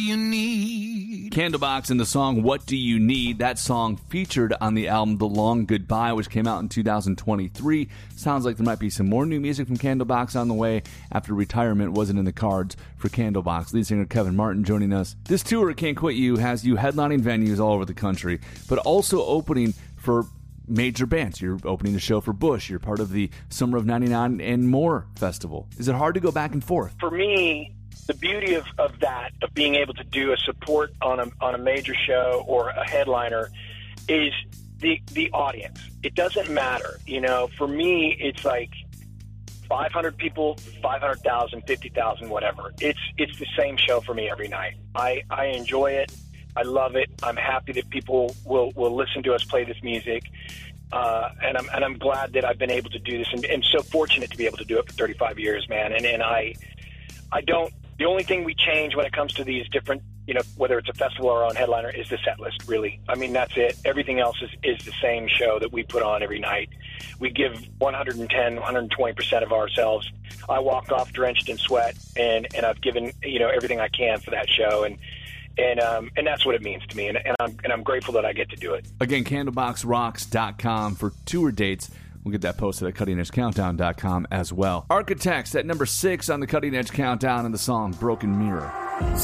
You need Candlebox and the song What Do You Need? That song featured on the album The Long Goodbye, which came out in 2023. Sounds like there might be some more new music from Candlebox on the way after retirement wasn't in the cards for Candlebox. Lead singer Kevin Martin joining us. This tour, Can't Quit You, has you headlining venues all over the country, but also opening for major bands. You're opening the show for Bush. You're part of the Summer of 99 and More festival. Is it hard to go back and forth? For me, the beauty of that, of being able to do a support on a major show or a headliner, is the audience. It doesn't matter. You know, for me, it's like 500 people, 500,000, 50,000, whatever. It's the same show for me every night. I enjoy it. I love it. I'm happy that people will listen to us play this music. And I'm glad that I've been able to do this, and so fortunate to be able to do it for 35 years, man. And I don't. The only thing we change when it comes to these different, you know, whether it's a festival or our own headliner, is the set list, really. I mean, that's it. Everything else is the same show that we put on every night. We give 110, 120% of ourselves. I walk off drenched in sweat, and I've given, you know, everything I can for that show, and that's what it means to me, and I'm grateful that I get to do it. Again, candleboxrocks.com for tour dates. We'll get that posted at cuttingedgecountdown.com as well. Architects at number 6 on the Cutting Edge Countdown, and the song Broken Mirror.